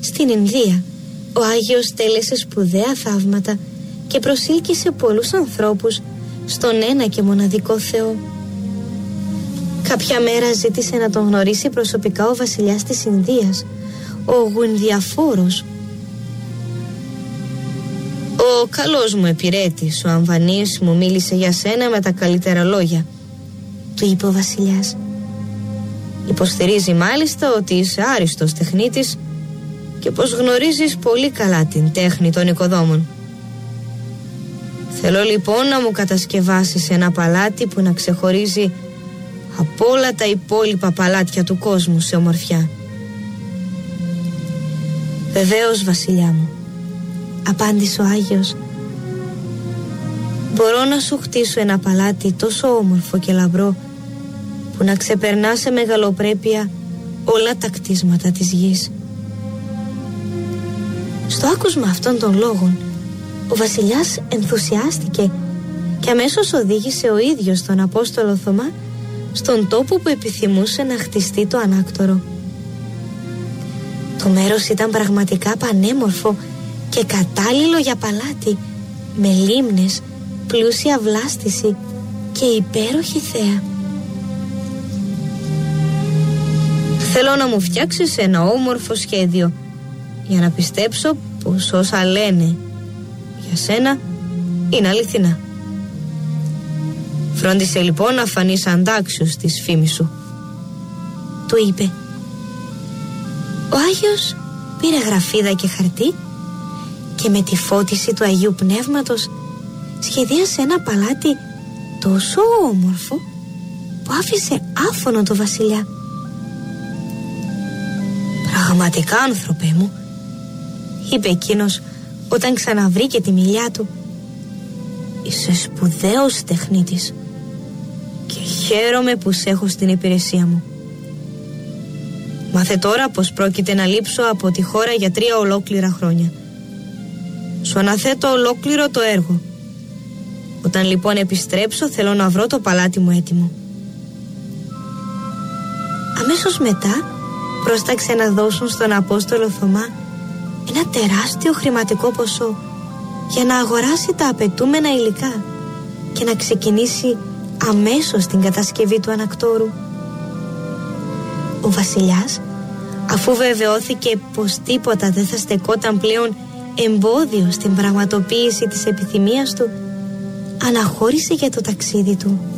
Στην Ινδία ο Άγιος τέλεσε σπουδαία θαύματα και προσήλκησε πολλούς ανθρώπους στον ένα και μοναδικό Θεό. Κάποια μέρα ζήτησε να τον γνωρίσει προσωπικά ο βασιλιάς της Ινδίας, ο Γουνδιαφόρος. «Ο καλός μου επιρέτης, ο Αμβανής, μου μίλησε για σένα με τα καλύτερα λόγια», του είπε ο βασιλιάς. «Υποστηρίζει μάλιστα ότι είσαι άριστος τεχνίτης και πως γνωρίζεις πολύ καλά την τέχνη των οικοδόμων. Θέλω λοιπόν να μου κατασκευάσεις ένα παλάτι που να ξεχωρίζει από όλα τα υπόλοιπα παλάτια του κόσμου σε ομορφιά». «Βεβαίως, βασιλιά μου», απάντησε ο Άγιος. «Μπορώ να σου χτίσω ένα παλάτι τόσο όμορφο και λαμπρό που να ξεπερνά σε μεγαλοπρέπεια όλα τα κτίσματα της γης». Στο άκουσμα αυτών των λόγων ο βασιλιάς ενθουσιάστηκε και αμέσως οδήγησε ο ίδιος τον Απόστολο Θωμά στον τόπο που επιθυμούσε να χτιστεί το ανάκτορο. Το μέρος ήταν πραγματικά πανέμορφο και κατάλληλο για παλάτι, με λίμνες, πλούσια βλάστηση και υπέροχη θέα. «Θέλω να μου φτιάξεις ένα όμορφο σχέδιο για να πιστέψω πως όσα λένε για σένα είναι αληθινά. Φρόντισε λοιπόν να φανείς αντάξιος της φήμης σου», του είπε. Ο Άγιος πήρε γραφίδα και χαρτί και με τη φώτιση του Αγίου Πνεύματος σχεδίασε ένα παλάτι τόσο όμορφο που άφησε άφωνο το βασιλιά. «Πραγματικά, άνθρωπε μου», είπε εκείνος όταν ξαναβρήκε τη μιλιά του, «είσαι σπουδαίος τεχνίτης και χαίρομαι που σε έχω στην υπηρεσία μου. Μάθε τώρα πως πρόκειται να λείψω από τη χώρα για 3 ολόκληρα χρόνια. Σου αναθέτω ολόκληρο το έργο. Όταν λοιπόν επιστρέψω θέλω να βρω το παλάτι μου έτοιμο». Αμέσως μετά πρόσταξε να δώσουν στον Απόστολο Θωμά ένα τεράστιο χρηματικό ποσό για να αγοράσει τα απαιτούμενα υλικά και να ξεκινήσει αμέσως την κατασκευή του ανακτόρου. Ο βασιλιάς, αφού βεβαιώθηκε πως τίποτα δεν θα στεκόταν πλέον εμπόδιο στην πραγματοποίηση της επιθυμίας του, αναχώρησε για το ταξίδι του.